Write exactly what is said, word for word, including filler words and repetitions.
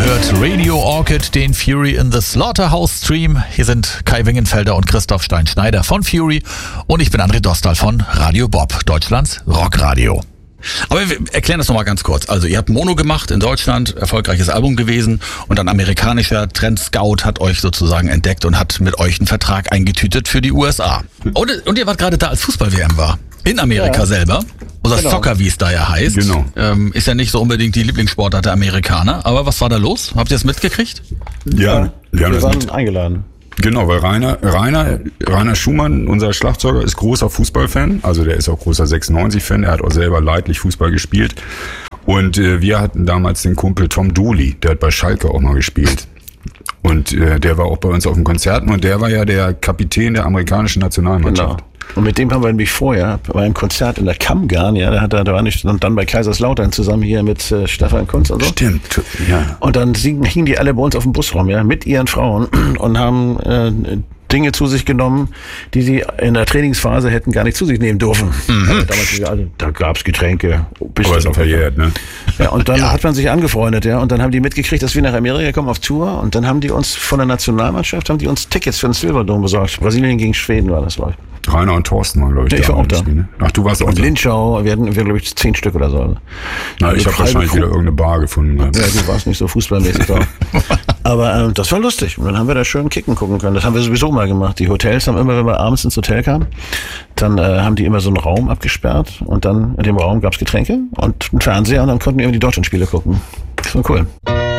hört Radio Orchid, den Fury in the Slaughterhouse Stream. Hier sind Kai Wingenfelder und Christoph Stein-Schneider von Fury und ich bin André Dostal von Radio Bob, Deutschlands Rockradio. Aber wir erklären das nochmal ganz kurz. Also ihr habt Mono gemacht in Deutschland, erfolgreiches Album gewesen und ein amerikanischer Trend-Scout hat euch sozusagen entdeckt und hat mit euch einen Vertrag eingetütet für die U S A. Und, und ihr wart gerade da, als Fußball-W M war. In Amerika ja. selber. Oder genau. Soccer, wie es da ja heißt. Genau. Ähm, ist ja nicht so unbedingt die Lieblingssportart der Amerikaner. Aber was war da los? Habt ihr das mitgekriegt? Ja, ja wir, haben wir das waren mit. eingeladen. Genau, weil Rainer, Rainer, Rainer Schumann, unser Schlagzeuger, ist großer Fußballfan. Also der ist auch großer sechsundneunzig-Fan. Er hat auch selber leidlich Fußball gespielt. Und äh, wir hatten damals den Kumpel Tom Dooley, der hat bei Schalke auch mal gespielt. Und äh, der war auch bei uns auf den Konzerten und der war ja der Kapitän der amerikanischen Nationalmannschaft. Genau. Und mit dem haben wir nämlich vorher bei einem Konzert in der Kammgarn, ja, da hat er, da war nicht, und dann bei Kaiserslautern zusammen hier mit äh, Stefan Kunz und so. Stimmt, ja. Und dann hingen die alle bei uns auf dem Busraum, ja, mit ihren Frauen und haben äh, Dinge zu sich genommen, die sie in der Trainingsphase hätten gar nicht zu sich nehmen dürfen. Mhm. Also damals, also, da gab's Getränke. Aber ist auch verjährt, ne? Ja, und dann ja. hat man sich angefreundet, ja, und dann haben die mitgekriegt, dass wir nach Amerika kommen auf Tour und dann haben die uns von der Nationalmannschaft, haben die uns Tickets für den Silverdome besorgt. Brasilien gegen Schweden war das, glaube ich. Rainer und Thorsten waren, glaube ich, ja, ich war auch da. Spiel, ne? Ach, du warst auch und da. Linschau, wir hatten, wir glaube ich, zehn Stück oder so. Na, ich habe wahrscheinlich wieder irgendeine Bar gefunden. Ja, du warst nicht so fußballmäßig da. Aber ähm, das war lustig. Und dann haben wir da schön kicken gucken können. Das haben wir sowieso mal gemacht. Die Hotels haben immer, wenn wir abends ins Hotel kamen, dann äh, haben die immer so einen Raum abgesperrt. Und dann in dem Raum gab's Getränke und einen Fernseher. Und dann konnten wir immer die Deutschlandspiele gucken. Das war cool.